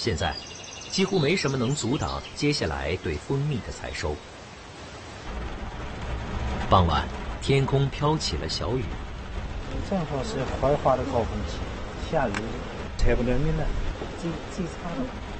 现在，几乎没什么能阻挡接下来对蜂蜜的采收。傍晚，天空飘起了小雨。 正好是槐花的高峰期，下雨特不了命了，最差了。